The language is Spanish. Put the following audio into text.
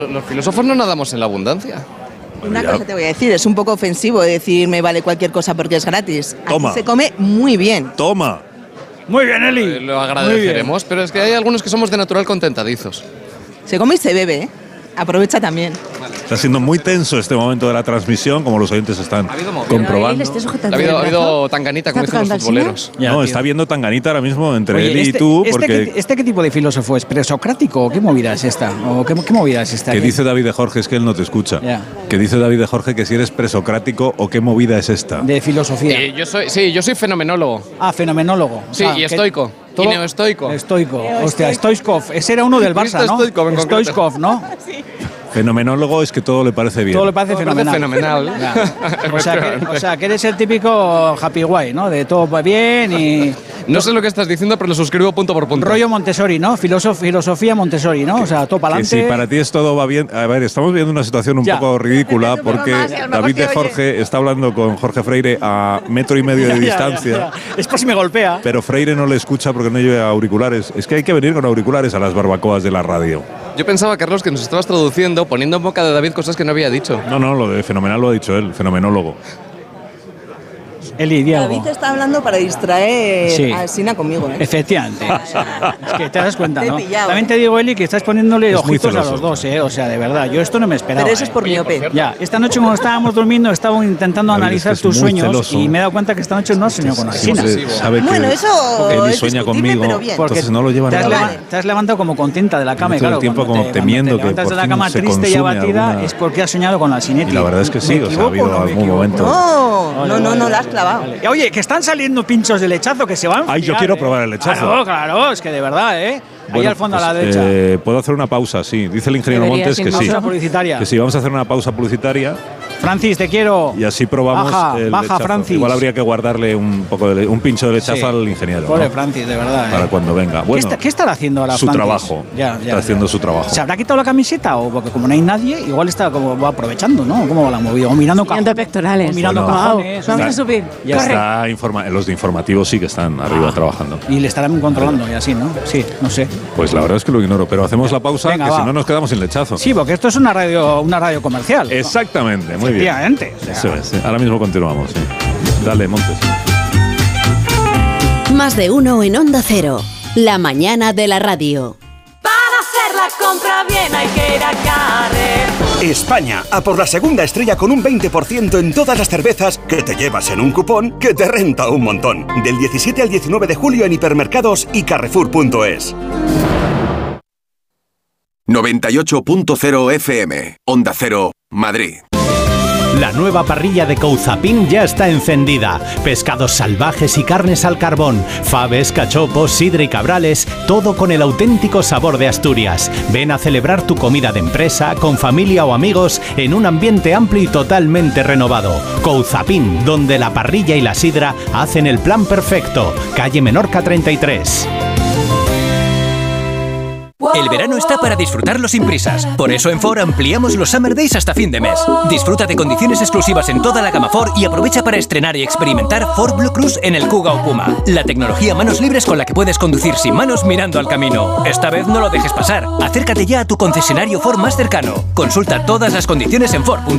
Los filósofos no nadamos en la abundancia. Una cosa te voy a decir, es un poco ofensivo decir me vale cualquier cosa porque es gratis. Toma. Aquí se come muy bien. Toma. Muy bien, Eli. Lo agradeceremos, pero es que hay algunos que somos de natural contentadizos. Se come y se bebe, ¿eh? Aprovecha también. Está siendo muy tenso este momento de la transmisión, como los oyentes están comprobando. Ha habido tanganita, como dicen los futboleros. No, está habiendo tanganita ahora mismo entre él y tú. Porque ¿Qué tipo de filósofo es? ¿Presocrático? ¿Qué movida es esta? ¿O qué movida es esta? Que dice David de Jorge, es que él no te escucha. Que dice David de Jorge que si eres presocrático o qué movida es esta. De filosofía. Yo soy fenomenólogo. Ah, fenomenólogo. Sí, y estoico. Y neoestoico. Estoico. Hostia, Stoichkov. Ese era uno del Barça, ¿no? Stoichkov, ¿no? Fenomenólogo es que todo le parece bien. Todo le parece fenomenal. O sea, que eres el típico happy guy, ¿no? De todo va bien y... No sé lo que estás diciendo, pero lo suscribo punto por punto. Rollo Montessori, ¿no? Filosofía Montessori, ¿no? O sea, todo para adelante. Si para ti es todo va bien... A ver, estamos viendo una situación un poco ridícula porque David de Jorge está hablando con Jorge Freire a 1,5 metros de distancia. Es por si me golpea. Pero Freire no le escucha porque no lleva auriculares. Es que hay que venir con auriculares a las barbacoas de la radio. Yo pensaba, Carlos, que nos estabas traduciendo, poniendo en boca de David cosas que no había dicho. No, lo de fenomenal lo ha dicho él, fenomenólogo. Eli, Diego. David está hablando para distraer a Sina conmigo, ¿eh? Efectivamente. O sea, es que te das cuenta, ¿no? Pillado, También te digo, Eli, que estás poniéndole ojitos a los dos, ¿eh? O sea, de verdad, yo esto no me esperaba. Pero eso es por miope. Ya, esta noche cuando estábamos durmiendo estaba intentando analizar tus sueños celoso. Y me he dado cuenta que esta noche no has soñado con Sina. Bueno, eso Eli sueña conmigo, entonces no lo llevan a nada. Te has levantado como contenta de la cama, todo el tiempo como temiendo que levantas de la cama triste y abatida es porque has soñado con la Sinetti. Y la verdad es que sí, o sea, ha habido algún momento. No, la has clavado. Oye, que están saliendo pinchos de lechazo que se van. Ay, yo quiero probar el lechazo. Claro, es que de verdad, ¿eh? Ahí al fondo a la derecha. Puedo hacer una pausa, sí. Dice el ingeniero Montes que sí. Publicitaria. Que sí, vamos a hacer una pausa publicitaria. Francis, te quiero. Y así probamos el lechazo. Francis. Igual habría que guardarle un pincho de lechazo al ingeniero. Pobre ¿no? Francis, de verdad. Para cuando venga. Bueno, ¿Qué estará haciendo ahora su Francis? Trabajo. Está haciendo su trabajo. ¿Se habrá quitado la camiseta? O porque como no hay nadie, igual está como va aprovechando, ¿no? ¿Cómo la ha movido? O mirando pectorales. O mirando cajones. Vamos a subir. Los de informativos sí que están arriba trabajando. Y le estarán controlando y así, ¿no? Sí, no sé. Pues la verdad es que lo ignoro, pero hacemos la pausa, Venga, que si no nos quedamos sin lechazo. Sí, porque esto es una radio comercial. Exactamente, muy bien. Efectivamente. Eso es, ahora mismo continuamos, sí. Dale, Montes. Más de uno en Onda Cero. La mañana de la radio. Para hacer la compra bien hay que ir a Carrefour. España, a por la segunda estrella con un 20% en todas las cervezas que te llevas en un cupón que te renta un montón. Del 17 al 19 de julio en hipermercados y carrefour.es. 98.0 FM, Onda Cero, Madrid. La nueva parrilla de Couzapin ya está encendida. Pescados salvajes y carnes al carbón, faves, cachopos, sidra y cabrales, todo con el auténtico sabor de Asturias. Ven a celebrar tu comida de empresa, con familia o amigos, en un ambiente amplio y totalmente renovado. Couzapin, donde la parrilla y la sidra hacen el plan perfecto. Calle Menorca 33. El verano está para disfrutarlo sin prisas. Por eso en Ford ampliamos los Summer Days hasta fin de mes. Disfruta de condiciones exclusivas en toda la gama Ford y aprovecha para estrenar y experimentar Ford Blue Cruise en el Kuga o Puma. La tecnología manos libres con la que puedes conducir sin manos mirando al camino. Esta vez no lo dejes pasar. Acércate ya a tu concesionario Ford más cercano. Consulta todas las condiciones en Ford.es.